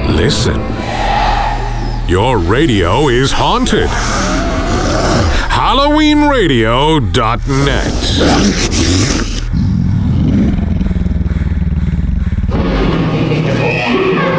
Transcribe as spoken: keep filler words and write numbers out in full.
Listen. Your radio is haunted. Halloween Radio dot net